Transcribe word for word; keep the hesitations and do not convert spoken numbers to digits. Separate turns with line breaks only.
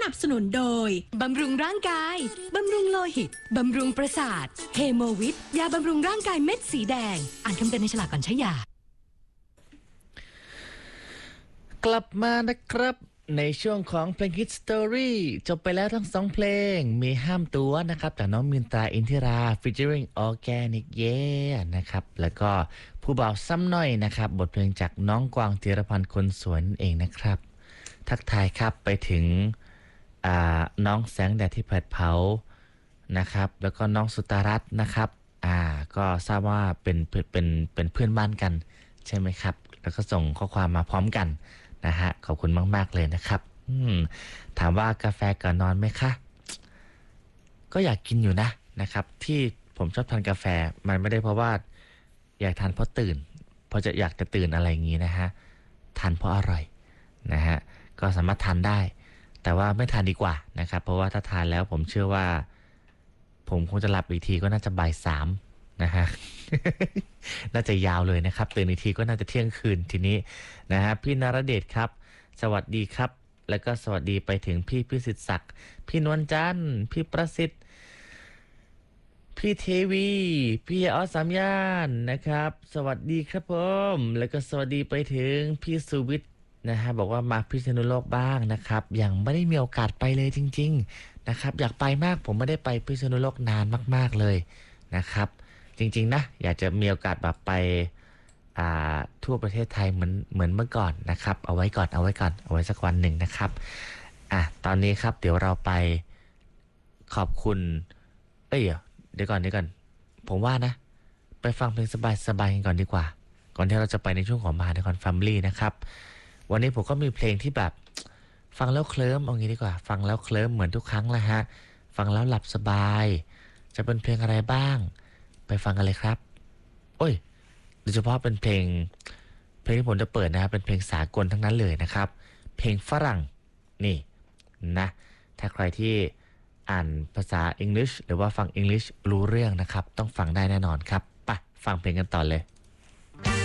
นับสนุนโดยบำรุงร่างกายบำรุงโลหิตบำรุงประสาทเฮโมวิทยาบำรุงร่างกายเม็ดสีแดงอ่านคำเตือนในฉลากก่อนใช้ยาก
ลับมานะครับในช่วงของเพลง Hit Story จบไปแล้วทั้งสองเพลงมีห้ามตัวนะครับจากน้องมินตราอินทิรา featuring Organic Yeah นะครับแล้วก็ผู้บ่าวซ้ำหน่อยนะครับบทเพลงจากน้องกวางธีรพันธ์คนสวยนั่นเองนะครับทักทายครับไปถึงน้องแสงแดดที่แผดเผานะครับแล้วก็น้องสุตารัตน์นะครับอ่าก็ทราบว่าเป็นเป็นเป็นเพื่อนบ้านกันใช่ไหมครับแล้วก็ส่งข้อความมาพร้อมกันนะฮะขอบคุณมากๆเลยนะครับถามว่ากาแฟก่อนนอนไหมคะก็อยากกินอยู่นะนะครับที่ผมชอบทานกาแฟมันไม่ได้เพราะว่าอยากทานเพราะตื่นเพราะจะอยากจะตื่นอะไรอย่างนี้นะฮะทานเพราะอร่อยนะฮะก็สามารถทานได้แต่ว่าไม่ทานดีกว่านะครับเพราะว่าถ้าทานแล้วผมเชื่อว่าผมคงจะหลับอีกทีก็น่าจะบ่ายสามนะฮะ น่าจะยาวเลยนะครับตื่นอีกทีก็น่าจะเที่ยงคืนทีนี้นะฮะพี่นรเดชครับสวัสดีครับแล้วก็สวัสดีไปถึงพี่พิสิทธิ์ศักดิ์พี่นวลจันทร์พี่ประสิทธิ์พี่เทวีพี่ออสสามย่านนะครับสวัสดีครับผมแล้วก็สวัสดีไปถึงพี่สุวิทย์นะฮะบอกว่ามาพิษณุโลกบ้างนะครับยังไม่ได้มีโอกาสไปเลยจริงๆนะครับอยากไปมากผมไม่ได้ไปพิษณุโลกนานมากๆเลยนะครับจริงๆนะอยากจะมีโอกาสแบบไปทั่วประเทศไทยเหมือนเหมือนเมื่อก่อนนะครับเอาไว้ก่อนเอาไว้ก่อนเอาไว้สักวันหนึ่งนะครับอ่ะตอนนี้ครับเดี๋ยวเราไปขอบคุณเอ้ยเดี๋ยวก่อนเดี๋ยวก่อนผมว่านะไปฟังเพลงสบายๆกันก่อนดีกว่าก่อนที่เราจะไปในช่วงของมหานครแฟมิลี่นะครับวันนี้ผมก็มีเพลงที่แบบฟังแล้วเคลิ้มเอางี้ดีกว่าฟังแล้วเคลิ้มเหมือนทุกครั้งแหละฮะฟังแล้วหลับสบายจะเป็นเพลงอะไรบ้างไปฟังกันเลยครับโอ้ยโดยเฉพาะเป็นเพลงเพลงที่ผมจะเปิดนะครับเป็นเพลงสากลทั้งนั้นเลยนะครับเพลงฝรั่งนี่นะถ้าใครที่อ่านภาษาอังกฤษหรือว่าฟังอังกฤษรู้เรื่องนะครับต้องฟังได้แน่นอนครับไปฟังเพลงกันต่อเลย